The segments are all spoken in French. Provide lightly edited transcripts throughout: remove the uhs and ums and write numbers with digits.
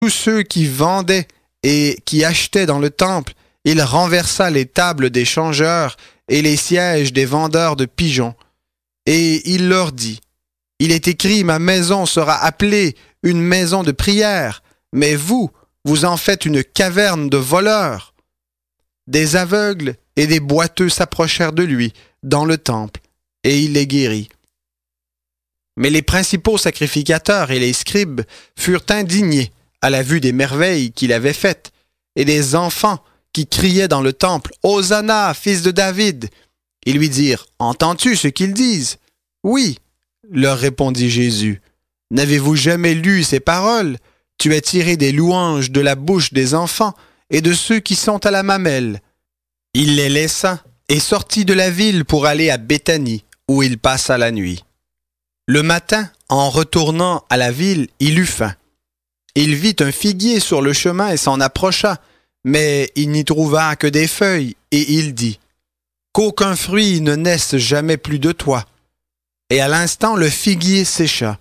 tous ceux qui vendaient et qui achetaient dans le temple, il renversa les tables des changeurs et les sièges des vendeurs de pigeons. Et il leur dit, « Il est écrit, ma maison sera appelée une maison de prière, mais vous, vous en faites une caverne de voleurs. » Des aveugles et des boiteux s'approchèrent de lui dans le temple, et il les guérit. Mais les principaux sacrificateurs et les scribes furent indignés à la vue des merveilles qu'il avait faites, et des enfants qui criaient dans le temple « Hosanna, fils de David !» Ils lui dirent « Entends-tu ce qu'ils disent ?» « Oui, leur répondit Jésus. « N'avez-vous jamais lu ces paroles? Tu as tiré des louanges de la bouche des enfants et de ceux qui sont à la mamelle. » Il les laissa et sortit de la ville pour aller à Béthanie, où il passa la nuit. Le matin, en retournant à la ville, il eut faim. Il vit un figuier sur le chemin et s'en approcha, mais il n'y trouva que des feuilles, et il dit « Qu'aucun fruit ne naisse jamais plus de toi. » Et à l'instant, le figuier sécha.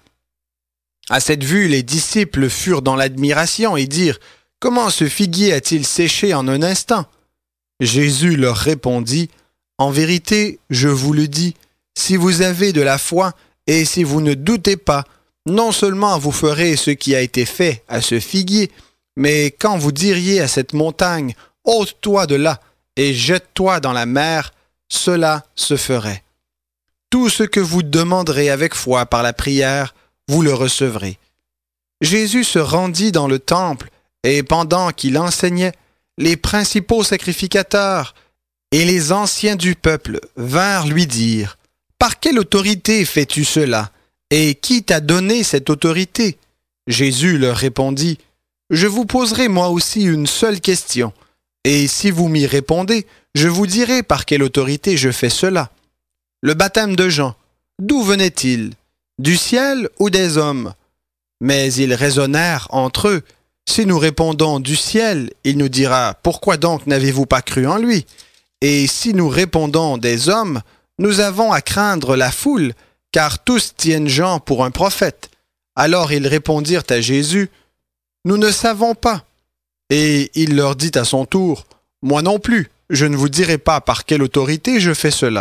À cette vue, les disciples furent dans l'admiration et dirent « Comment ce figuier a-t-il séché en un instant ?» Jésus leur répondit « En vérité, je vous le dis, si vous avez de la foi et si vous ne doutez pas, non seulement vous ferez ce qui a été fait à ce figuier, mais quand vous diriez à cette montagne « Ôte-toi de là et jette-toi dans la mer », cela se ferait. Tout ce que vous demanderez avec foi par la prière, vous le recevrez. » Jésus se rendit dans le temple, et pendant qu'il enseignait, les principaux sacrificateurs et les anciens du peuple vinrent lui dire « Par quelle autorité fais-tu cela? Et qui t'a donné cette autorité? » Jésus leur répondit « Je vous poserai moi aussi une seule question, et si vous m'y répondez, je vous dirai par quelle autorité je fais cela. Le baptême de Jean, d'où venait-il? Du ciel ou des hommes? » Mais ils raisonnèrent entre eux. Si nous répondons du ciel, il nous dira « Pourquoi donc n'avez-vous pas cru en lui ?» Et si nous répondons des hommes, nous avons à craindre la foule, car tous tiennent Jean pour un prophète. Alors ils répondirent à Jésus « Nous ne savons pas. » Et il leur dit à son tour « Moi non plus, je ne vous dirai pas par quelle autorité je fais cela. »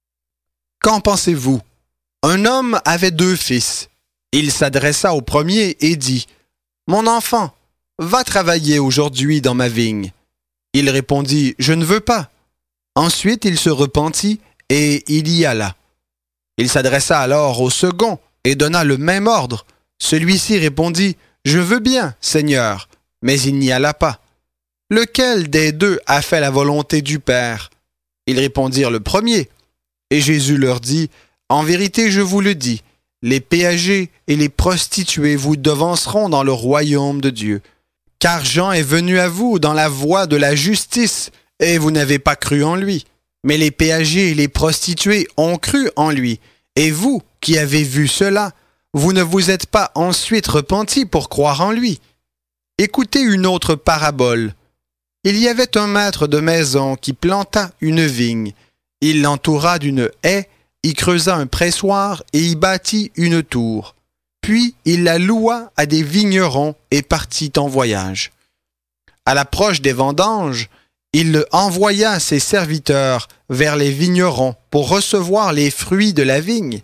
Qu'en pensez-vous? Un homme avait 2 fils. Il s'adressa au premier et dit « Mon enfant, va travailler aujourd'hui dans ma vigne. » Il répondit « Je ne veux pas. » Ensuite il se repentit et il y alla. Il s'adressa alors au second et donna le même ordre. Celui-ci répondit « Je veux bien, Seigneur. » Mais il n'y alla pas. Lequel des 2 a fait la volonté du Père? Ils répondirent le premier. Et Jésus leur dit « En vérité, je vous le dis, les péagers et les prostituées vous devanceront dans le royaume de Dieu. Car Jean est venu à vous dans la voie de la justice, et vous n'avez pas cru en lui. Mais les péagers et les prostituées ont cru en lui. Et vous, qui avez vu cela, vous ne vous êtes pas ensuite repentis pour croire en lui. Écoutez une autre parabole. Il y avait un maître de maison qui planta une vigne. Il l'entoura d'une haie, y creusa un pressoir et y bâtit une tour. Puis il la loua à des vignerons et partit en voyage. À l'approche des vendanges, il envoya ses serviteurs vers les vignerons pour recevoir les fruits de la vigne.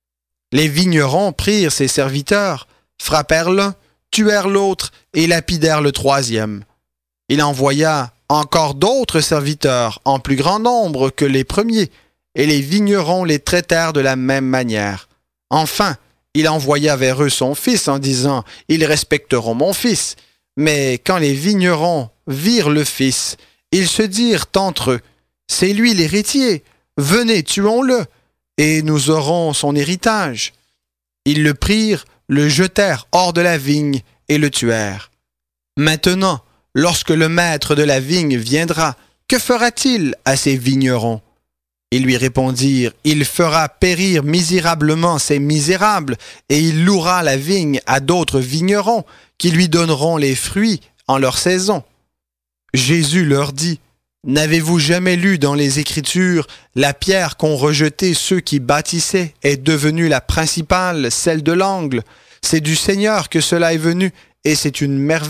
Les vignerons prirent ses serviteurs, frappèrent l'un, tuèrent l'autre et lapidèrent le troisième. Il envoya encore d'autres serviteurs en plus grand nombre que les premiers, et les vignerons les traitèrent de la même manière. Enfin, il envoya vers eux son fils en disant « Ils respecteront mon fils. » Mais quand les vignerons virent le fils, ils se dirent entre eux « C'est lui l'héritier, venez, tuons-le, et nous aurons son héritage. » Ils le prirent, le jetèrent hors de la vigne et le tuèrent. Maintenant, lorsque le maître de la vigne viendra, que fera-t-il à ces vignerons? Ils lui répondirent, il fera périr misérablement ces misérables, et il louera la vigne à d'autres vignerons, qui lui donneront les fruits en leur saison. Jésus leur dit, n'avez-vous jamais lu dans les Écritures, la pierre qu'ont rejetée ceux qui bâtissaient est devenue la principale, celle de l'angle? C'est du Seigneur que cela est venu, et c'est une merveille.